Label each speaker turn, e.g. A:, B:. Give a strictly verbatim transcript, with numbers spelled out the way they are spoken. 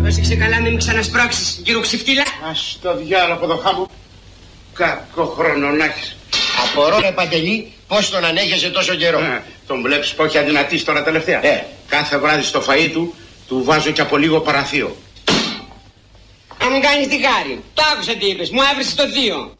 A: Πρόσεξε καλά, μην με ξανασπρώξεις, κύριο ξυφτήλα.
B: Ας το διάλογο από το χάμο. Κακό χρόνο να έχεις.
C: Απορώ ρε Παντελή, πώς τον ανέχεσαι τόσο καιρό.
B: Ε, τον βλέπεις που έχει αδυνατήσει τώρα τελευταία.
C: Ε.
B: Κάθε βράδυ στο φαΐ του, του βάζω και από λίγο παραθείο.
A: Αν μου κάνεις τη χάρη. Το άκουσα τι είπες, μου έβρισε το θείο.